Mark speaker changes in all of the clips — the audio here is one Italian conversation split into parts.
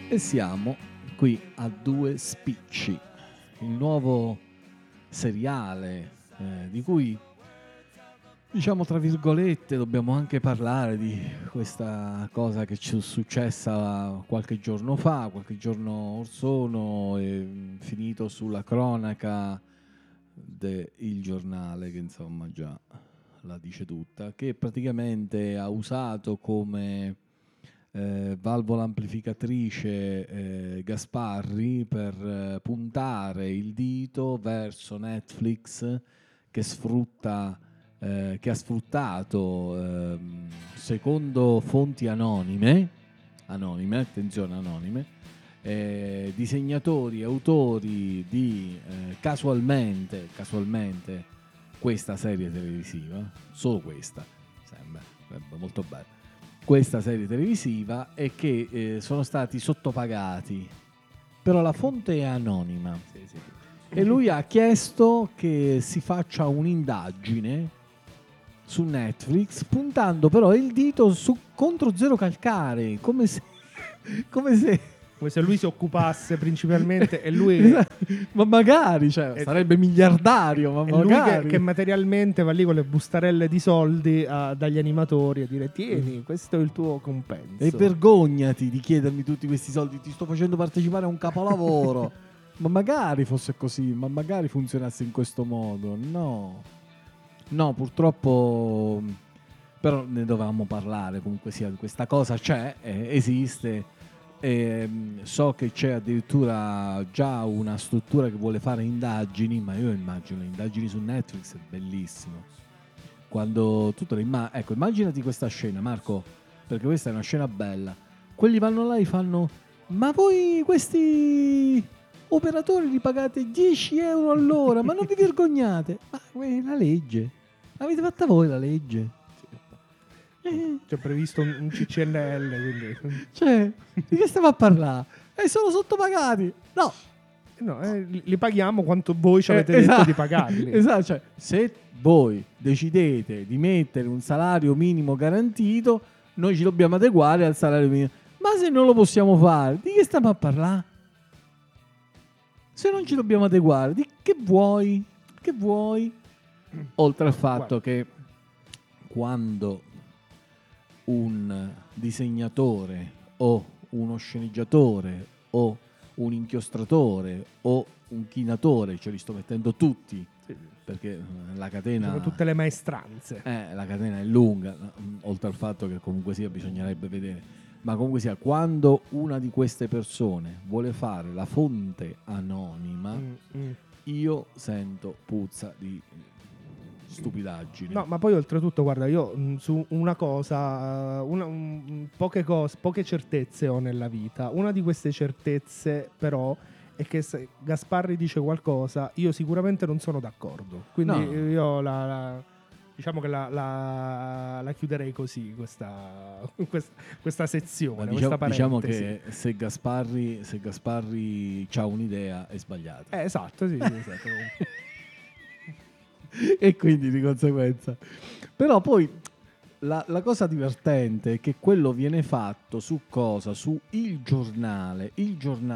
Speaker 1: E siamo qui a Due Spicci, il nuovo seriale di cui, diciamo tra virgolette, dobbiamo anche parlare di questa cosa che ci è successa qualche giorno fa, qualche giorno or sono, finito sulla cronaca del Giornale, che insomma già la dice tutta, che praticamente ha usato come valvola amplificatrice Gasparri per puntare il dito verso Netflix che sfrutta che ha sfruttato secondo fonti anonime, attenzione, anonime, disegnatori e autori di casualmente questa serie televisiva, solo questa, sembra molto bella, questa serie televisiva, e che sono stati sottopagati, però la fonte è anonima. Sì. E lui ha chiesto che si faccia un'indagine su Netflix, puntando però il dito contro Zero Calcare, come se
Speaker 2: lui si occupasse principalmente e lui
Speaker 1: ma magari, cioè, sarebbe miliardario, ma magari
Speaker 2: lui che materialmente va lì con le bustarelle di soldi dagli animatori a dire: tieni, questo è il tuo compenso.
Speaker 1: E vergognati di chiedermi tutti questi soldi, ti sto facendo partecipare a un capolavoro. Ma magari fosse così, ma magari funzionasse in questo modo. No, purtroppo, però ne dovevamo parlare, comunque sia, questa cosa c'è, esiste. So che c'è addirittura già una struttura che vuole fare indagini, ma io immagino le indagini su Netflix, è bellissimo. Quando tutto ecco, immaginati questa scena, Marco, perché questa è una scena bella. Quelli vanno là e fanno: ma voi questi operatori li pagate 10 euro all'ora, ma non vi vergognate? Ma la legge, l'avete fatta voi la legge.
Speaker 2: C'è previsto un CCNL, quindi.
Speaker 1: Cioè, di che stiamo a parlare? Sono sottopagati.
Speaker 2: No, li paghiamo quanto voi ci avete detto di pagarli.
Speaker 1: Esatto, cioè, se voi decidete di mettere un salario minimo garantito, noi ci dobbiamo adeguare al salario minimo. Ma se non lo possiamo fare, di che stiamo a parlare? Se non ci dobbiamo adeguare, di che vuoi? Che vuoi? Oltre al fatto che quando un disegnatore o uno sceneggiatore o un inchiostratore o un chinatore, ce li sto mettendo tutti, perché la catena,
Speaker 2: sono tutte le maestranze,
Speaker 1: la catena è lunga, oltre al fatto che comunque sia bisognerebbe vedere, ma comunque sia, quando una di queste persone vuole fare la fonte anonima, io sento puzza di stupidaggini.
Speaker 2: No, ma poi oltretutto, guarda, io su una cosa, poche certezze ho nella vita. Una di queste certezze, però, è che se Gasparri dice qualcosa, io sicuramente non sono d'accordo. Quindi io diciamo che la chiuderei così, questa sezione, questa parentesi.
Speaker 1: Diciamo che se Gasparri c'ha un'idea è sbagliata.
Speaker 2: Esatto, sì, esatto.
Speaker 1: E quindi di conseguenza, però poi la cosa divertente è che quello viene fatto su cosa? Su il giornale di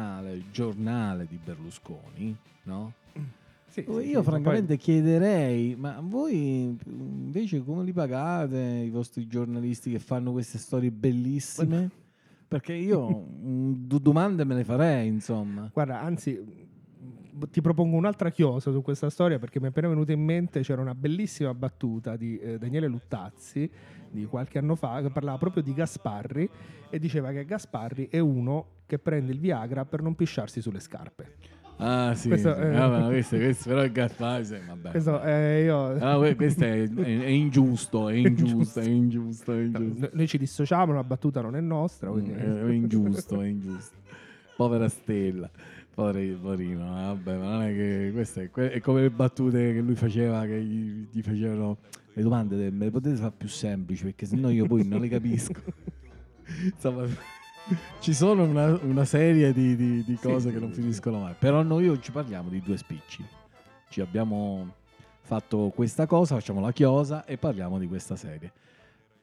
Speaker 1: Berlusconi, no? Sì, io francamente chiederei: ma voi invece come li pagate i vostri giornalisti che fanno queste storie bellissime? Perché io domande me le farei, insomma.
Speaker 2: Guarda, anzi, ti propongo un'altra chiosa su questa storia, perché mi è appena venuta in mente, c'era una bellissima battuta di Daniele Luttazzi di qualche anno fa che parlava proprio di Gasparri e diceva che Gasparri è uno che prende il Viagra per non pisciarsi sulle scarpe.
Speaker 1: Ah sì, questo però è Gasparri, vabbè. Questo è ingiusto, è ingiusto.
Speaker 2: Noi ci dissociamo, la battuta non è nostra, quindi
Speaker 1: è ingiusto. Povera Stella. Poverino, vabbè, ma non è che queste è come le battute che lui faceva, che gli facevano le domande, me le potete fare più semplici, perché sennò io poi non le capisco. Insomma, ci sono una serie di cose che non finiscono mai. Però noi oggi parliamo di Due Spicci. Ci abbiamo fatto questa cosa, facciamo la chiosa e parliamo di questa serie.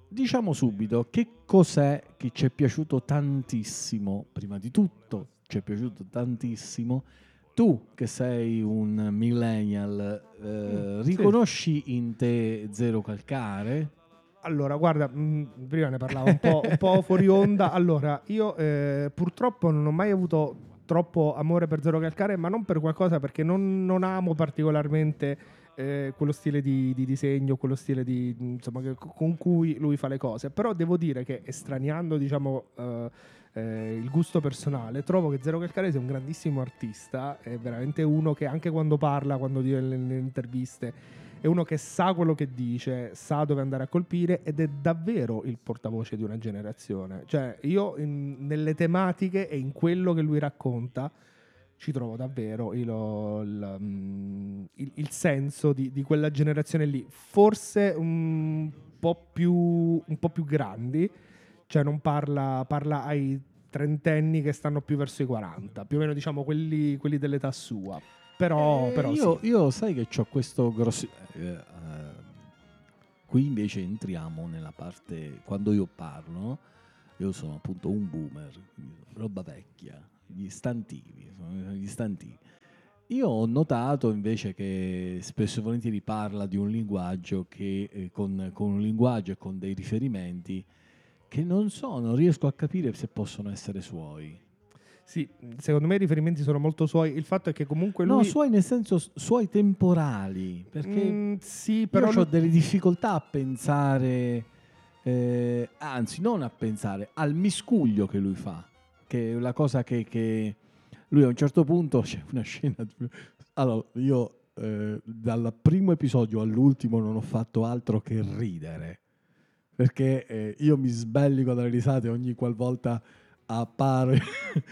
Speaker 1: diciamo subito che cos'è che ci è piaciuto tantissimo. Prima di tutto, ci è piaciuto tantissimo. Tu, che sei un millennial,
Speaker 2: Sì.
Speaker 1: riconosci in te Zero Calcare?
Speaker 2: Allora, guarda, prima ne parlavo un po' fuori onda. Allora, io purtroppo non ho mai avuto troppo amore per Zero Calcare, ma non per qualcosa, perché non amo particolarmente quello stile di disegno, quello stile di, insomma, con cui lui fa le cose. Però devo dire che, estraniando, diciamo, il gusto personale, trovo che Zero Calcare sia un grandissimo artista, è veramente uno che anche quando parla, quando dice nelle interviste, è uno che sa quello che dice, sa dove andare a colpire, ed è davvero il portavoce di una generazione. Cioè, io nelle tematiche e in quello che lui racconta ci trovo davvero il senso di quella generazione lì. Forse un po' più grandi, cioè non parla ai trentenni che stanno più verso i 40, più o meno, diciamo, quelli dell'età sua. Però sì.
Speaker 1: Io sai che ho questo grosso. Qui invece entriamo nella parte. Quando io parlo, no? Io sono appunto un boomer, roba vecchia, gli istantivi. Io ho notato invece che spesso e volentieri parla di un linguaggio che con un linguaggio e con dei riferimenti che non riesco a capire se possono essere suoi.
Speaker 2: Sì, secondo me i riferimenti sono molto suoi. Il fatto è che comunque lui...
Speaker 1: No, suoi nel senso suoi temporali, perché
Speaker 2: sì, però
Speaker 1: io ho delle difficoltà a pensare, anzi non a pensare, al miscuglio che lui fa, che è la cosa che lui a un certo punto c'è una scena... Allora, io dal primo episodio all'ultimo non ho fatto altro che ridere, perché io mi sbellico dalle risate ogni qualvolta appare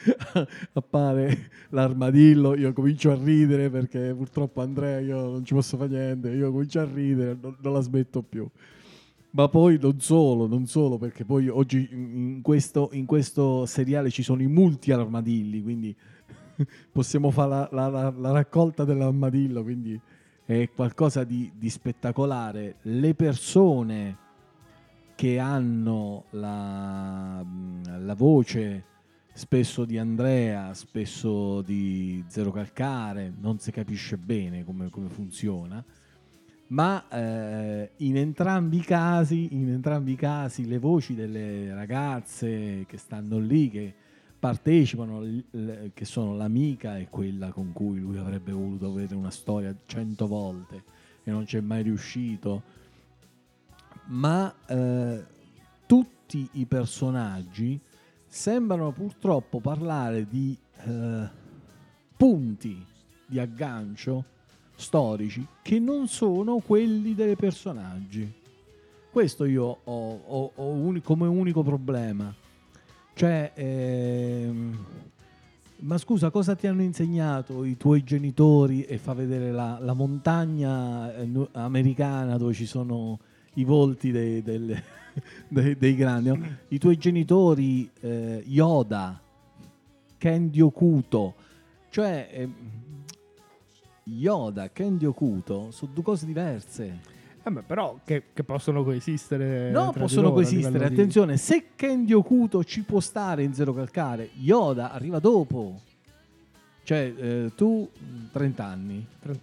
Speaker 1: l'armadillo, io comincio a ridere perché purtroppo Andrea, io non ci posso fare niente, io comincio a ridere, non la smetto più. Ma poi non solo, perché poi oggi in questo seriale ci sono i multi armadilli, quindi possiamo fare la raccolta dell'armadillo, quindi è qualcosa di spettacolare. Le persone che hanno la voce spesso di Andrea, spesso di Zero Calcare, non si capisce bene come funziona, ma in entrambi i casi le voci delle ragazze che stanno lì, che partecipano, che sono l'amica e quella con cui lui avrebbe voluto avere una storia 100 volte e non c'è mai riuscito, ma tutti i personaggi sembrano purtroppo parlare di punti di aggancio storici che non sono quelli dei personaggi. Questo io ho come unico problema. Cioè, ma scusa, cosa ti hanno insegnato i tuoi genitori? E fa vedere la montagna americana dove ci sono i volti dei grandi, no? I tuoi genitori, Yoda, Candy Okuto, cioè Yoda, Candy Okuto sono due cose diverse.
Speaker 2: Però che possono coesistere.
Speaker 1: No,
Speaker 2: tra
Speaker 1: possono
Speaker 2: di loro,
Speaker 1: coesistere. Attenzione, se Candy Okuto ci può stare in Zero Calcare, Yoda arriva dopo. Cioè, tu 30 anni,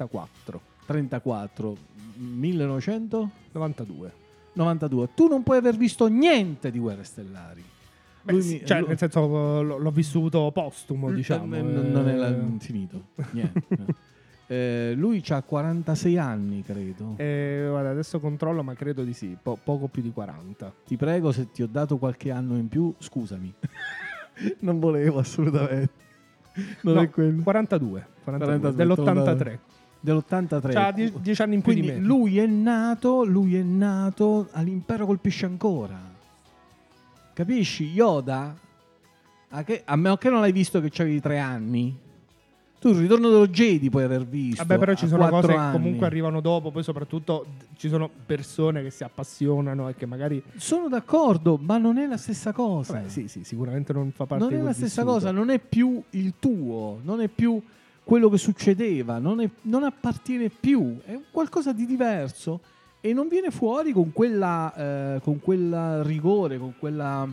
Speaker 1: 34, 1992. 92. Tu non puoi aver visto niente di Guerre Stellari.
Speaker 2: Nel senso, l'ho vissuto postumo, diciamo.
Speaker 1: Non è finito. Niente. Lui ha 46 anni, credo.
Speaker 2: Guarda, adesso controllo, ma credo di sì, poco più di 40.
Speaker 1: Ti prego, se ti ho dato qualche anno in più, scusami. Non volevo assolutamente. Non è quello.
Speaker 2: 42 dell'83.
Speaker 1: Dell'83.
Speaker 2: C'ha 10 anni in più
Speaker 1: Quindi
Speaker 2: di me.
Speaker 1: lui è nato all'Impero colpisce ancora. Capisci? Yoda, a meno che non l'hai visto che c'avevi 3 anni. Tu il Ritorno dello Jedi puoi aver visto.
Speaker 2: Vabbè, però ci sono cose
Speaker 1: anni.
Speaker 2: che comunque arrivano dopo. Poi soprattutto ci sono persone che si appassionano e che magari...
Speaker 1: Sono d'accordo, ma non è la stessa cosa.
Speaker 2: Vabbè, sì, sicuramente non fa parte
Speaker 1: non
Speaker 2: di
Speaker 1: è
Speaker 2: quel
Speaker 1: la stessa
Speaker 2: vissuto.
Speaker 1: cosa, non è più il tuo, non è più quello che succedeva, non appartiene più, è qualcosa di diverso e non viene fuori con quella rigore, con quella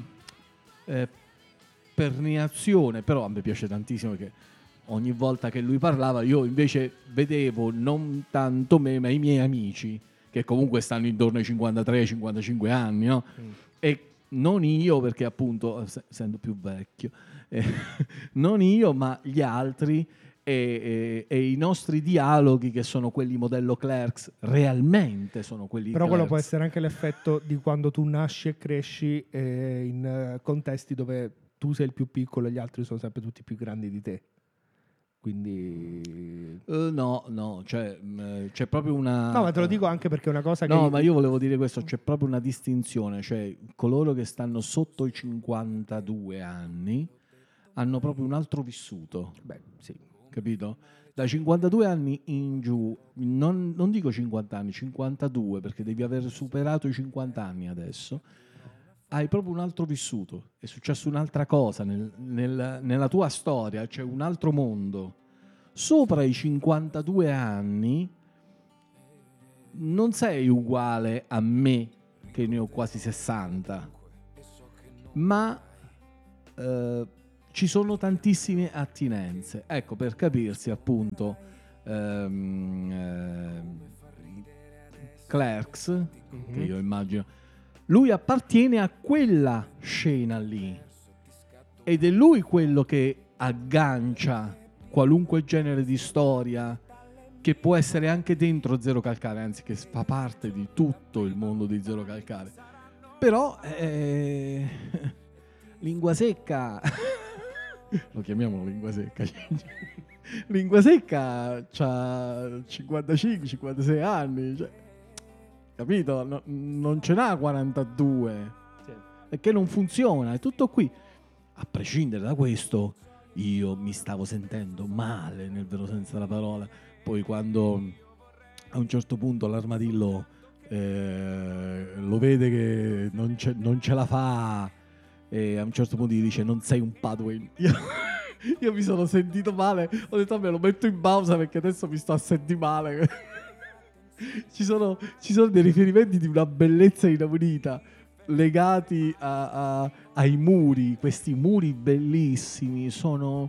Speaker 1: perneazione. Però a me piace tantissimo perché ogni volta che lui parlava io invece vedevo non tanto me ma i miei amici che comunque stanno intorno ai 53-55 anni, no? E non io, perché appunto essendo più vecchio, non io ma gli altri e i nostri dialoghi, che sono quelli modello Clerks, realmente sono quelli
Speaker 2: Però quello può
Speaker 1: Clerks.
Speaker 2: essere anche l'effetto di quando tu nasci e cresci in contesti dove tu sei il più piccolo e gli altri sono sempre tutti più grandi di te. Quindi
Speaker 1: No, cioè c'è proprio una...
Speaker 2: no, ma te lo dico anche perché è una cosa che
Speaker 1: No, ma io volevo dire questo, c'è proprio una distinzione, cioè coloro che stanno sotto i 52 anni hanno proprio un altro vissuto,
Speaker 2: beh, sì.
Speaker 1: capito? Da 52 anni in giù, non dico 50 anni, 52, perché devi aver superato i 50 anni adesso, hai proprio un altro vissuto, è successo un'altra cosa nella tua storia, c'è un altro mondo. Sopra i 52 anni non sei uguale a me, che ne ho quasi 60, ma ci sono tantissime attinenze. Ecco, per capirsi, appunto, Clerks, che io immagino, lui appartiene a quella scena lì ed è lui quello che aggancia qualunque genere di storia, che può essere anche dentro Zero Calcare, anzi che fa parte di tutto il mondo di Zero Calcare. Però Lingua Secca lo chiamiamo Lingua Secca. Lingua Secca c'ha 55-56 anni, cioè, capito? Non ce n'ha 42, perché non funziona, è tutto qui. A prescindere da questo, io mi stavo sentendo male nel vero senso della parola. Poi quando a un certo punto l'armadillo lo vede che non ce la fa, e a un certo punto gli dice: non sei un Padwin. Io mi sono sentito male, ho detto vabbè, lo metto in pausa perché adesso mi sto a sentire male. ci sono dei riferimenti di una bellezza inaudita legati ai muri. Questi muri bellissimi sono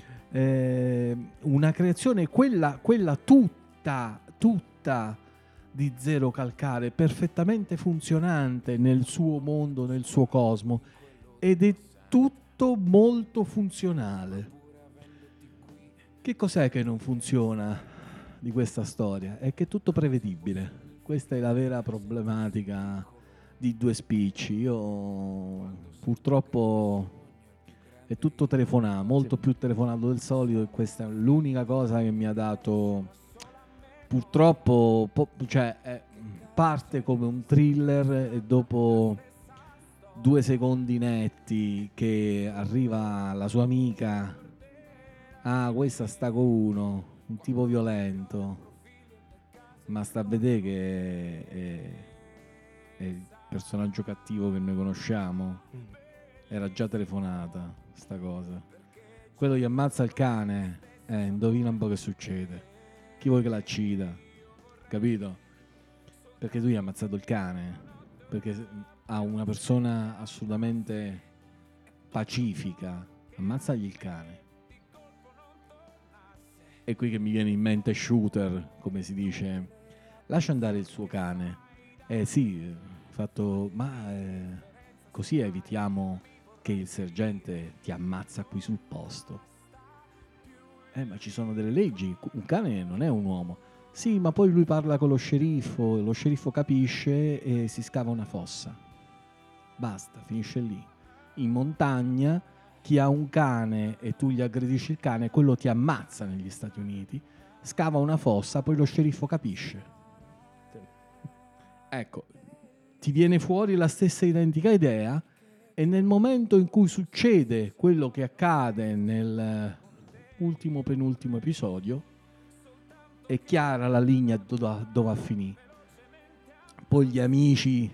Speaker 1: una creazione, quella tutta di Zero Calcare, perfettamente funzionante nel suo mondo, nel suo cosmo, ed è tutto molto funzionale. Che cos'è che non funziona di questa storia? È che è tutto prevedibile. Questa è la vera problematica di Due Spicci. Io purtroppo è tutto telefonato, molto più telefonato del solito, e questa è l'unica cosa che mi ha dato, purtroppo, cioè parte come un thriller e dopo 2 secondi netti che arriva la sua amica, questa sta con uno, un tipo violento, ma sta a vedere che è il personaggio cattivo che noi conosciamo. Era già telefonata sta cosa. Quello gli ammazza il cane, indovina un po' che succede. Chi vuoi che l'accida? Capito? Perché tu gli hai ammazzato il cane, perché a una persona assolutamente pacifica ammazzagli il cane. E qui che mi viene in mente Shooter, come si dice, lascia andare il suo cane. Sì, fatto, ma così evitiamo che il sergente ti ammazza qui sul posto. Ma ci sono delle leggi, un cane non è un uomo. Sì, ma poi lui parla con lo sceriffo capisce e si scava una fossa. Basta, finisce lì. In montagna, chi ha un cane e tu gli aggredisci il cane, quello ti ammazza negli Stati Uniti, scava una fossa, poi lo sceriffo capisce. Ecco, ti viene fuori la stessa identica idea, e nel momento in cui succede quello che accade nel penultimo episodio, è chiara la linea dove va a finire. Poi gli amici,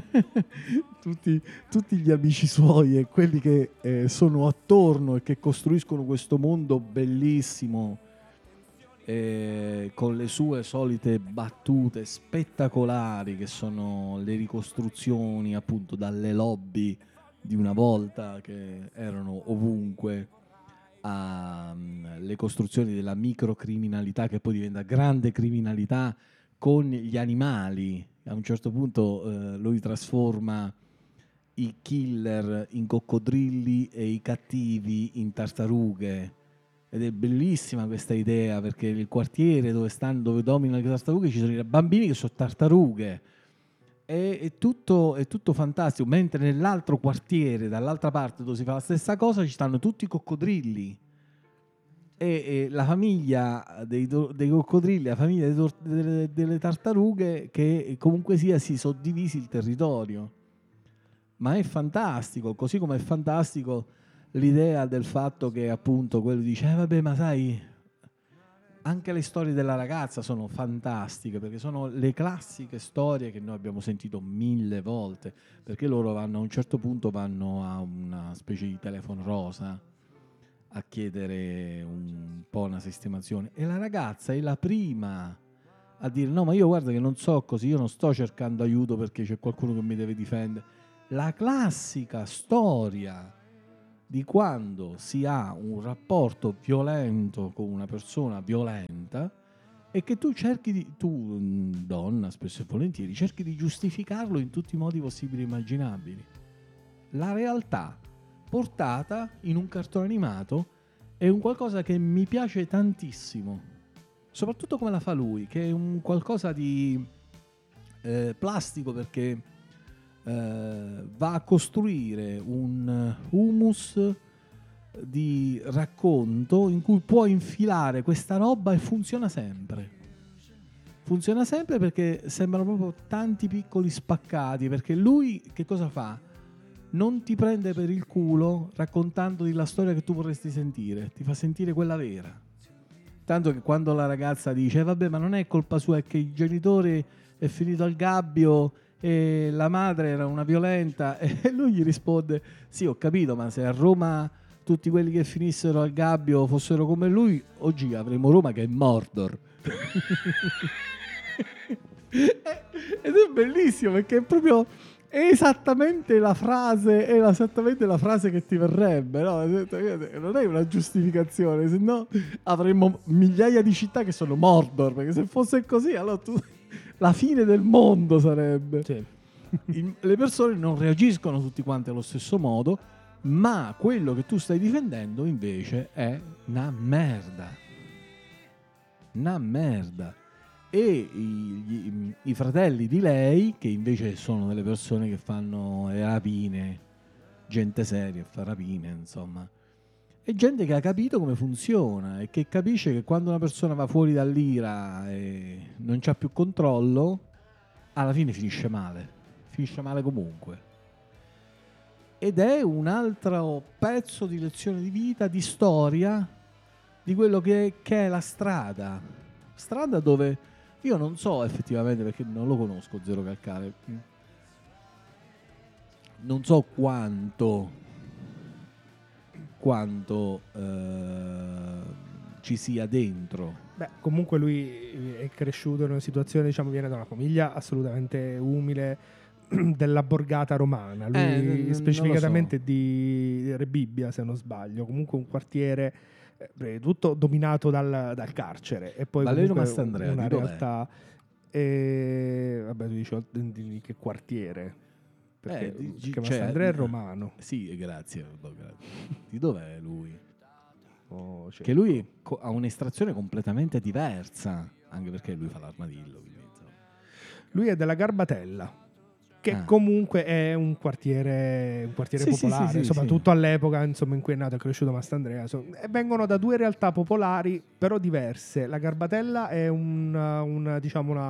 Speaker 1: tutti gli amici suoi e quelli che sono attorno e che costruiscono questo mondo bellissimo, con le sue solite battute spettacolari, che sono le ricostruzioni appunto dalle lobby di una volta che erano ovunque, le costruzioni della microcriminalità che poi diventa grande criminalità con gli animali. A un certo punto lui trasforma i killer in coccodrilli e i cattivi in tartarughe. Ed è bellissima questa idea, perché il quartiere dove dominano le tartarughe ci sono i bambini che sono tartarughe. È tutto fantastico, mentre nell'altro quartiere, dall'altra parte dove si fa la stessa cosa, ci stanno tutti i coccodrilli. E la famiglia dei coccodrilli, la famiglia delle tartarughe, che comunque sia si sono divisi il territorio. Ma è fantastico, così come è fantastico l'idea del fatto che appunto quello dice vabbè, ma sai, anche le storie della ragazza sono fantastiche, perché sono le classiche storie che noi abbiamo sentito 1000 volte, perché loro vanno a un certo punto vanno a una specie di telefono rosa a chiedere un po' una sistemazione, e la ragazza è la prima a dire no, ma io guarda che non so così, io non sto cercando aiuto perché c'è qualcuno che mi deve difendere. La classica storia di quando si ha un rapporto violento con una persona violenta e che tu donna, spesso e volentieri, cerchi di giustificarlo in tutti i modi possibili e immaginabili. La realtà portata in un cartone animato è un qualcosa che mi piace tantissimo, soprattutto come la fa lui, che è un qualcosa di plastico, perché va a costruire un humus di racconto in cui può infilare questa roba e funziona sempre. Funziona sempre perché sembrano proprio tanti piccoli spaccati, perché lui che cosa fa? Non ti prende per il culo raccontandoti la storia che tu vorresti sentire, ti fa sentire quella vera. Tanto che quando la ragazza dice vabbè, ma non è colpa sua, è che il genitore è finito al gabbio e la madre era una violenta, e lui gli risponde sì, ho capito, ma se a Roma tutti quelli che finissero al gabbio fossero come lui, oggi avremo Roma che è Mordor. Ed è bellissimo, perché è proprio esattamente la frase che ti verrebbe, no? Non è una giustificazione, se no avremmo migliaia di città che sono Mordor, perché se fosse così allora la fine del mondo sarebbe.
Speaker 2: Sì.
Speaker 1: Le persone non reagiscono tutti quanti allo stesso modo, ma quello che tu stai difendendo invece è una merda. Una merda. E i fratelli di lei, che invece sono delle persone che fanno rapine, gente seria fa rapine, insomma, è gente che ha capito come funziona e che capisce che quando una persona va fuori dall'ira e non c'ha più controllo, alla fine finisce male comunque. Ed è un altro pezzo di lezione di vita, di storia, di quello che è la strada dove io non so effettivamente, perché non lo conosco Zero Calcare, non so quanto ci sia dentro.
Speaker 2: Beh, comunque lui è cresciuto in una situazione, diciamo, viene da una famiglia assolutamente umile della borgata romana. Lui specificamente
Speaker 1: so.
Speaker 2: di Rebibbia, se non sbaglio, comunque un quartiere tutto dominato dal carcere, e poi
Speaker 1: Valerio
Speaker 2: comunque
Speaker 1: Mastandrea,
Speaker 2: una
Speaker 1: di dov'è?
Speaker 2: realtà vabbè, tu dici di che quartiere? Perché Mastandrea è romano.
Speaker 1: Sì, grazie. Di dov'è lui?
Speaker 2: Certo.
Speaker 1: Che lui ha un'estrazione completamente diversa, anche perché lui fa l'armadillo. Quindi,
Speaker 2: lui è della Garbatella, che comunque è un quartiere popolare, soprattutto all'epoca, insomma, in cui è nato e cresciuto Mastandrea. E vengono da due realtà popolari però diverse. La Garbatella è una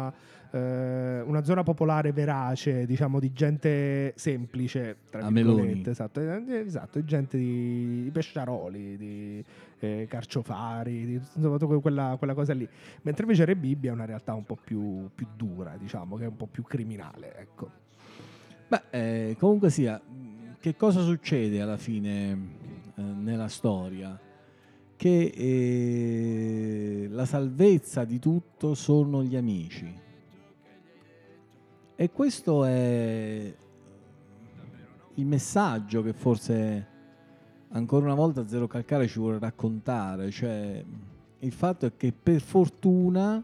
Speaker 2: zona popolare verace, diciamo, di gente semplice, tra virgolette, esatto, gente di pesciaroli, di carciofari, insomma, quella cosa lì. Mentre invece Rebibbia è una realtà un po' più dura, diciamo, che è un po' più criminale, ecco.
Speaker 1: Beh, comunque sia, che cosa succede alla fine nella storia? che la salvezza di tutto sono gli amici. E questo è il messaggio che forse ancora una volta Zero Calcare ci vuole raccontare, cioè il fatto è che per fortuna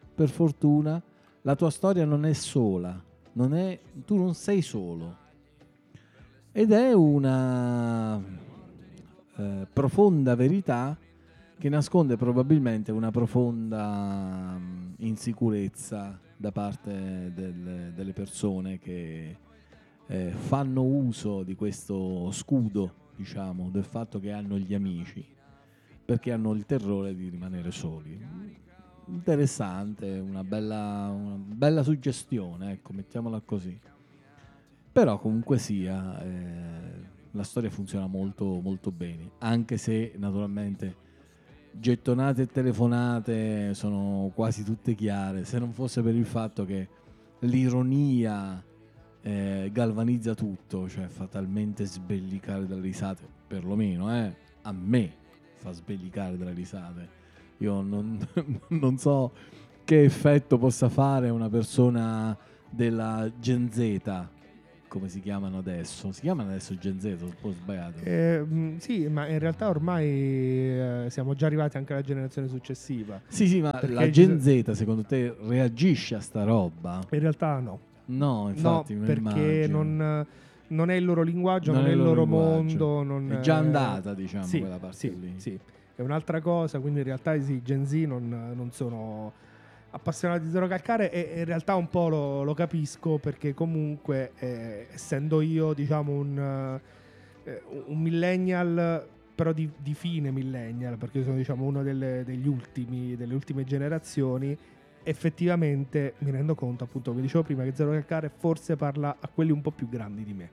Speaker 1: la tua storia non è sola, tu non sei solo, ed è una profonda verità che nasconde probabilmente una profonda insicurezza da parte delle persone che fanno uso di questo scudo, diciamo, del fatto che hanno gli amici, perché hanno il terrore di rimanere soli. Interessante, una bella suggestione, ecco, mettiamola così. Però comunque sia, la storia funziona molto molto bene, anche se naturalmente gettonate e telefonate sono quasi tutte chiare, se non fosse per il fatto che l'ironia galvanizza tutto, cioè fa talmente sbellicare dalle risate, perlomeno a me fa sbellicare dalle risate. Io non so che effetto possa fare una persona della Gen Z, come si chiamano adesso? Si chiamano adesso Gen Z, sono un po' sbagliato.
Speaker 2: Sì, ma in realtà ormai siamo già arrivati anche alla generazione successiva.
Speaker 1: Sì, ma la Gen Z secondo te reagisce a sta roba?
Speaker 2: In realtà no.
Speaker 1: No, infatti,
Speaker 2: no, perché non è il loro linguaggio, non è il loro mondo.
Speaker 1: È già andata, diciamo,
Speaker 2: sì,
Speaker 1: quella parte lì.
Speaker 2: Sì, è un'altra cosa, quindi in realtà sì, Gen Z non sono appassionati di Zero Calcare, e in realtà un po' lo capisco, perché comunque essendo io, diciamo, un millennial, però di fine millennial, perché io sono, diciamo, uno delle ultime generazioni, effettivamente mi rendo conto, appunto, come dicevo prima, che Zero Calcare forse parla a quelli un po' più grandi di me.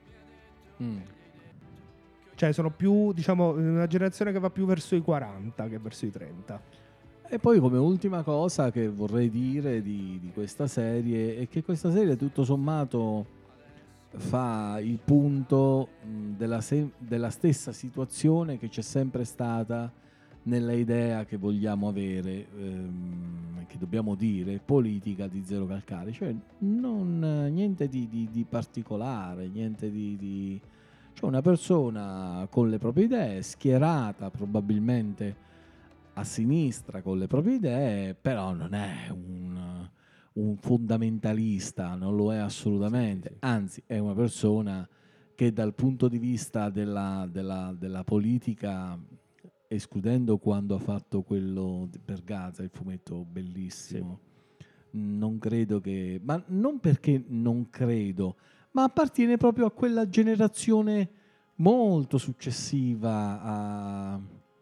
Speaker 2: Cioè sono più, diciamo, una generazione che va più verso i 40 che verso i 30.
Speaker 1: E poi, come ultima cosa che vorrei dire di questa serie è che questa serie tutto sommato fa il punto della stessa situazione che c'è sempre stata nella idea che vogliamo avere, che dobbiamo dire, politica di Zero Calcare, cioè niente di particolare, niente cioè una persona con le proprie idee, schierata probabilmente a sinistra con le proprie idee, però non è un fondamentalista, non lo è assolutamente, sì. Anzi è una persona che dal punto di vista della politica, escludendo quando ha fatto quello per Gaza, il fumetto bellissimo, non credo che, ma non perché non credo, ma appartiene proprio a quella generazione molto successiva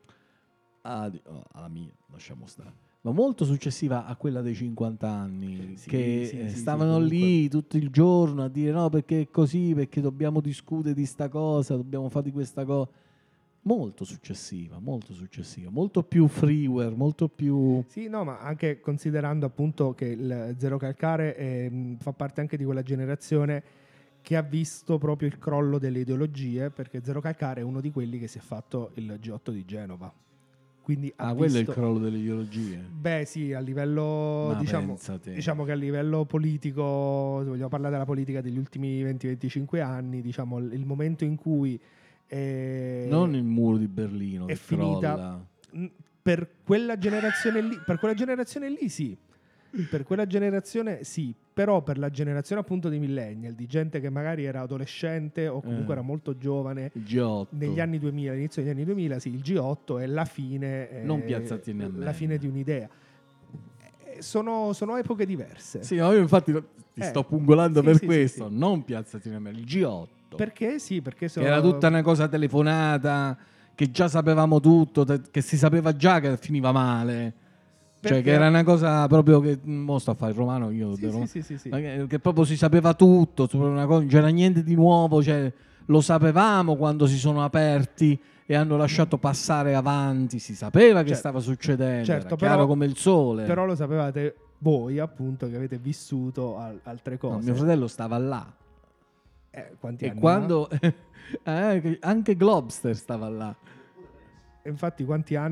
Speaker 1: alla mia, lasciamo stare, ma molto successiva a quella dei 50 anni, stavano lì tutto il giorno a dire no, perché è così, perché dobbiamo discutere di sta cosa, dobbiamo fare di questa cosa. Molto successiva, molto più freeware, molto più...
Speaker 2: Sì, no, ma anche considerando appunto che il Zero Calcare fa parte anche di quella generazione che ha visto proprio il crollo delle ideologie, perché Zero Calcare è uno di quelli che si è fatto il G8 di Genova. Quindi
Speaker 1: quello è il crollo delle ideologie?
Speaker 2: Beh sì, a livello, diciamo che a livello politico, se vogliamo parlare della politica degli ultimi 20-25 anni, diciamo il momento in cui
Speaker 1: non il muro di Berlino
Speaker 2: è finita per quella generazione lì sì, per quella generazione sì, però per la generazione appunto dei millennial, di gente che magari era adolescente o comunque era molto giovane,
Speaker 1: il G8
Speaker 2: negli anni 2000, all'inizio degli anni 2000, sì, il G8 è la fine,
Speaker 1: non piazzati
Speaker 2: la fine di un'idea. Sono epoche diverse.
Speaker 1: Sì, io infatti ti sto pungolando per questo.
Speaker 2: Sì.
Speaker 1: Non piazzati in me, il G8.
Speaker 2: Perché sì, perché
Speaker 1: era tutta una cosa telefonata, che già sapevamo tutto, che si sapeva già che finiva male. Perché? Cioè che era una cosa proprio che mo sto a fare il romano io
Speaker 2: sì.
Speaker 1: Che proprio si sapeva tutto, una cosa, non c'era niente di nuovo, cioè lo sapevamo quando si sono aperti e hanno lasciato passare avanti, si sapeva che stava succedendo, era chiaro come il sole.
Speaker 2: Però lo sapevate voi, appunto, che avete vissuto altre cose.
Speaker 1: No, mio fratello stava là.
Speaker 2: Quanti
Speaker 1: e
Speaker 2: anni
Speaker 1: quando anche Globster stava là.
Speaker 2: Infatti quanti anni?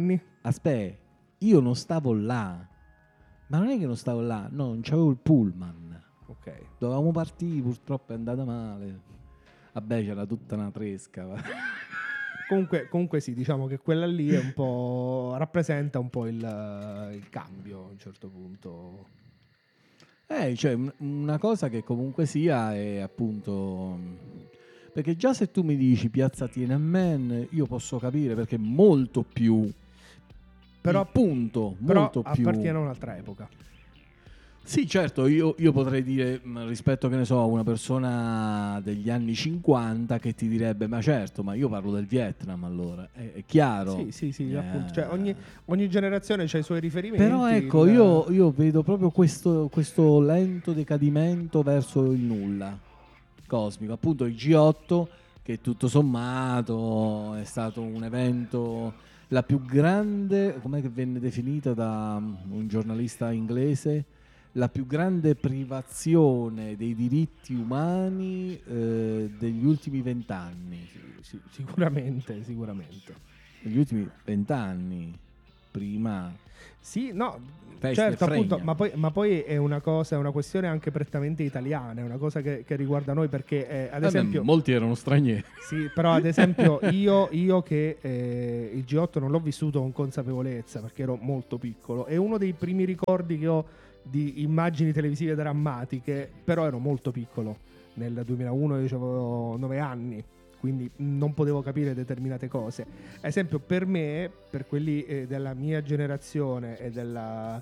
Speaker 1: aspetta, io non stavo là. Ma non è che non stavo là, no, non c'avevo il pullman.
Speaker 2: Ok.
Speaker 1: Dovevamo partire, purtroppo è andata male. Vabbè, c'era tutta una tresca.
Speaker 2: Comunque sì, diciamo che quella lì è un po', rappresenta un po' il cambio a un certo punto.
Speaker 1: Cioè, una cosa che comunque sia è appunto... Perché già se tu mi dici Piazza Tiananmen, io posso capire perché è molto più...
Speaker 2: Però,
Speaker 1: appunto,
Speaker 2: però
Speaker 1: molto più...
Speaker 2: appartiene a un'altra epoca.
Speaker 1: Sì, certo, io potrei dire rispetto, che ne so, a una persona degli anni 50 che ti direbbe, ma certo, ma io parlo del Vietnam allora, è chiaro.
Speaker 2: Sì, appunto. Cioè, ogni generazione ha i suoi riferimenti.
Speaker 1: Però ecco, io vedo proprio questo lento decadimento verso il nulla cosmico. Appunto il G8, che tutto sommato è stato un evento, la più grande, com'è che venne definita da un giornalista inglese, la più grande privazione dei diritti umani degli ultimi 20 anni.
Speaker 2: Sì, sicuramente.
Speaker 1: Negli ultimi 20 anni, prima...
Speaker 2: Sì, no,
Speaker 1: Festa
Speaker 2: certo,
Speaker 1: e fregna.
Speaker 2: appunto, ma poi è una questione anche prettamente italiana, è una cosa che riguarda noi perché, ad esempio...
Speaker 1: molti erano stranieri.
Speaker 2: Sì, però ad esempio io che il G8 non l'ho vissuto con consapevolezza perché ero molto piccolo, è uno dei primi ricordi che ho di immagini televisive drammatiche, però ero molto piccolo, nel 2001 io avevo 9 anni, quindi non potevo capire determinate cose. Ad esempio per me, per quelli della mia generazione e della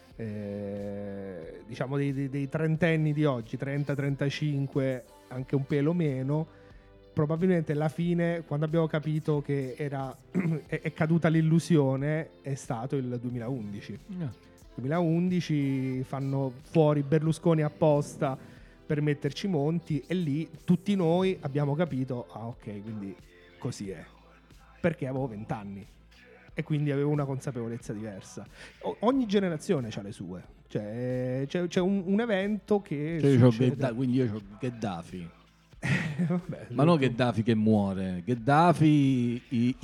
Speaker 2: diciamo dei trentenni di oggi, 30-35, anche un pelo meno, probabilmente la fine, quando abbiamo capito che è caduta l'illusione, è stato il 2011. 2011 fanno fuori Berlusconi apposta per metterci Monti e lì tutti noi abbiamo capito, ok, quindi così è, perché avevo 20 anni e quindi avevo una consapevolezza diversa. Ogni generazione ha le sue, cioè c'è un evento che succede.
Speaker 1: Quindi io ho Gheddafi.
Speaker 2: Vabbè,
Speaker 1: Ma non Gheddafi che muore, Gheddafi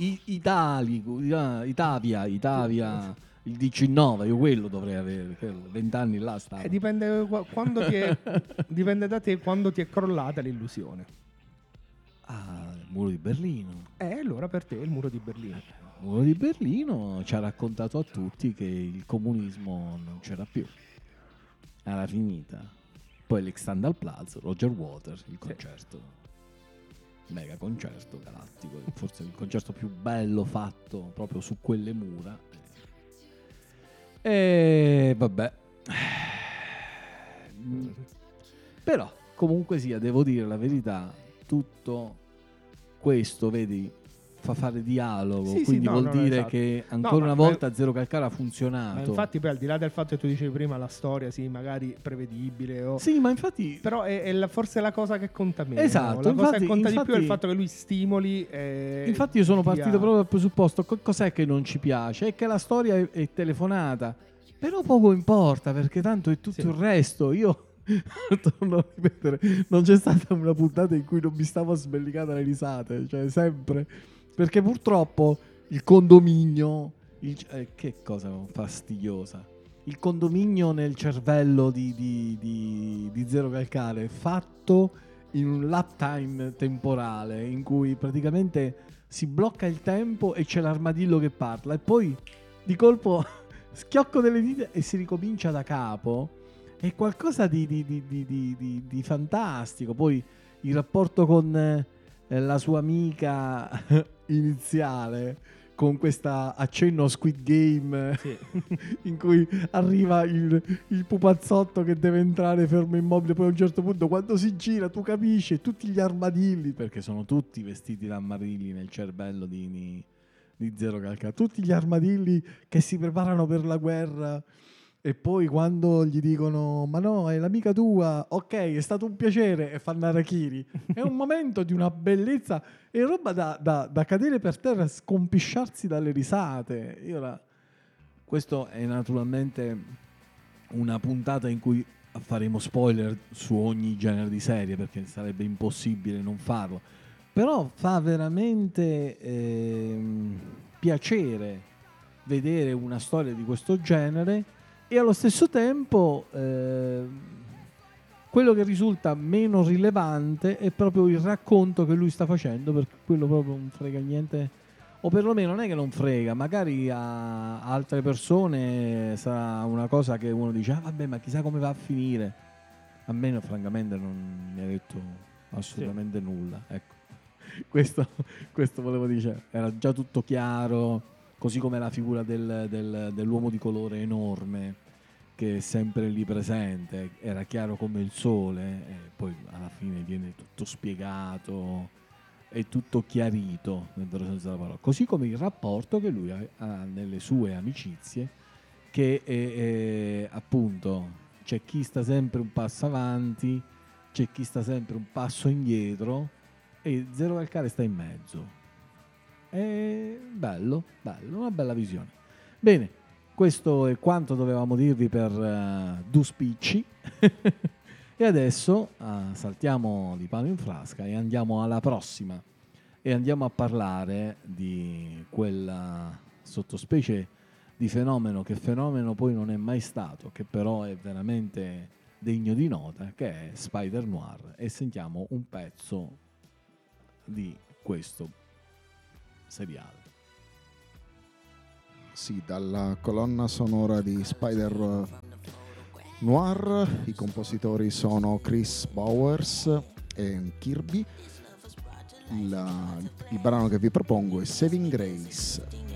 Speaker 1: Italia, il 19, io quello dovrei avere, 20 anni là stavo.
Speaker 2: Dipende dipende da te quando ti è crollata l'illusione.
Speaker 1: Il muro di Berlino.
Speaker 2: Allora per te è il muro di Berlino.
Speaker 1: Il muro di Berlino ci ha raccontato a tutti che il comunismo non c'era più, era finita. Poi l'Extendal Plaza, Roger Waters, il concerto, mega concerto galattico, forse il concerto più bello fatto proprio su quelle mura. E vabbè, però comunque sia, devo dire la verità, tutto questo, vedi, fa fare dialogo, quindi vuol dire
Speaker 2: esatto.
Speaker 1: che ancora una volta Zero Calcare ha funzionato.
Speaker 2: Ma infatti poi al di là del fatto che tu dicevi prima la storia, sì, magari prevedibile
Speaker 1: sì, ma infatti
Speaker 2: però è forse la cosa che conta meno.
Speaker 1: Esatto,
Speaker 2: la cosa che conta di più è il fatto che lui stimoli
Speaker 1: infatti io sono partito proprio dal presupposto, cos'è che non ci piace? È che la storia è telefonata, però poco importa perché tanto è tutto il resto. Io torno a ripetere, non c'è stata una puntata in cui non mi stavo sbellicando le risate, cioè sempre, perché purtroppo il condominio, che cosa fastidiosa, il condominio nel cervello di Zero Calcare è fatto in un lap time temporale in cui praticamente si blocca il tempo e c'è l'armadillo che parla e poi di colpo schiocco delle dita e si ricomincia da capo. È qualcosa di fantastico. Poi il rapporto con la sua amica iniziale, con questa accenno a Squid Game, sì. In cui arriva il pupazzotto che deve entrare fermo immobile, poi a un certo punto quando si gira tu capisci tutti gli armadilli, perché sono tutti vestiti da armadilli nel cervello di Zero Calcare, tutti gli armadilli che si preparano per la guerra. E poi quando gli dicono ma no, è l'amica tua, ok, è stato un piacere, e fanno Harakiri, è un momento di una bellezza e roba da cadere per terra e scompisciarsi dalle risate. E ora, questo è naturalmente una puntata in cui faremo spoiler su ogni genere di serie perché sarebbe impossibile non farlo, però fa veramente piacere vedere una storia di questo genere, e allo stesso tempo quello che risulta meno rilevante è proprio il racconto che lui sta facendo, perché quello proprio non frega niente, o perlomeno non è che non frega, magari a altre persone sarà una cosa che uno dice: ah vabbè, ma chissà come va a finire. A me francamente non mi ha detto assolutamente nulla, ecco. Questo volevo dire, era già tutto chiaro, così come la figura dell'uomo di colore enorme che è sempre lì presente, era chiaro come il sole, e poi alla fine viene tutto spiegato e tutto chiarito nel vero senso della parola, così come il rapporto che lui ha nelle sue amicizie, che appunto c'è chi sta sempre un passo avanti, c'è chi sta sempre un passo indietro, e Zero Calcare sta in mezzo. È bello, una bella visione. Bene, questo è quanto dovevamo dirvi per Due Spicci. E adesso saltiamo di palo in frasca e andiamo alla prossima, e andiamo a parlare di quella sottospecie di fenomeno che fenomeno poi non è mai stato, che però è veramente degno di nota, che è Spider Noir, e sentiamo un pezzo di questo seriale.
Speaker 3: Sì, dalla colonna sonora di Spider Noir, i compositori sono Chris Bowers e Kirby. Il brano che vi propongo è Saving Grace.